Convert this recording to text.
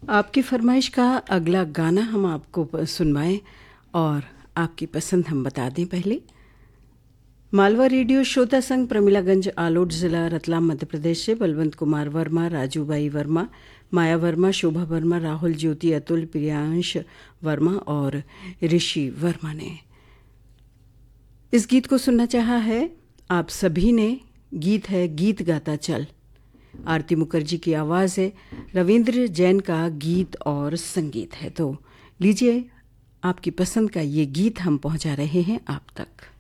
आपकी फरमाइश का अगला गाना हम आपको सुनवाएं और आपकी पसंद हम बता दें। पहले मालवा रेडियो श्रोता संघ प्रमिलागंज आलोट ज़िला रतलाम मध्य प्रदेश से बलवंत कुमार वर्मा, राजूबाई वर्मा, माया वर्मा, शोभा वर्मा, राहुल, ज्योति, अतुल, प्रियांश वर्मा और ऋषि वर्मा ने इस गीत को सुनना चाहा है। आप सभी ने। गीत है गीत गाता चल। आरती मुखर्जी की आवाज़ है, रविंद्र जैन का गीत और संगीत है। तो लीजिए, आपकी पसंद का ये गीत हम पहुंचा रहे हैं आप तक।